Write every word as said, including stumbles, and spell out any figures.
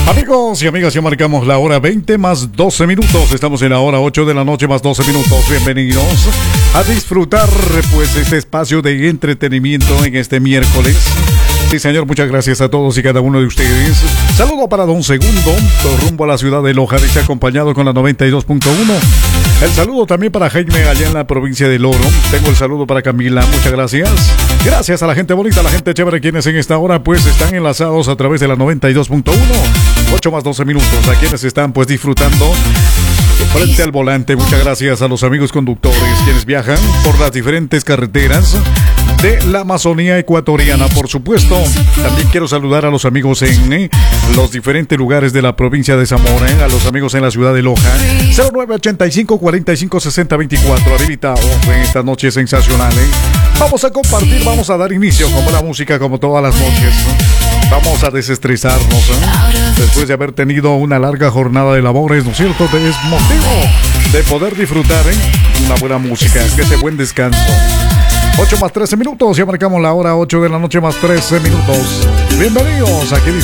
Amigos y amigas, ya marcamos la hora veinte más doce minutos. Estamos en la hora ocho de la noche más doce minutos. Bienvenidos a disfrutar pues este espacio de entretenimiento en este miércoles. Sí, señor, muchas gracias a todos y cada uno de ustedes. Saludo para Don Segundo, rumbo a la ciudad de Loja, dice acompañado con la noventa y dos punto uno. El saludo también para Jaime allá en la provincia de Loro. Tengo el saludo para Camila, muchas gracias. Gracias a la gente bonita, a la gente chévere, quienes en esta hora pues están enlazados a través de la noventa y dos punto uno. ocho más doce minutos, a quienes están pues disfrutando frente al volante. Muchas gracias a los amigos conductores, quienes viajan por las diferentes carreteras de la Amazonía ecuatoriana, por supuesto. También quiero saludar a los amigos en eh, los diferentes lugares de la provincia de Zamora, eh, a los amigos en la ciudad de Loja. Cero nueve ochenta y cinco cuarenta y cinco sesenta veinticuatro, habilitado en esta noche sensacional. Eh. Vamos a compartir, vamos a dar inicio con buena música como todas las noches, ¿no? Vamos a desestresarnos, ¿eh? Después de haber tenido una larga jornada de labores, ¿no es cierto? Es motivo de poder disfrutar, ¿eh? Una buena música, que ese buen descanso. ocho más trece minutos, ya marcamos la hora ocho de la noche más trece minutos. Bienvenidos, aquí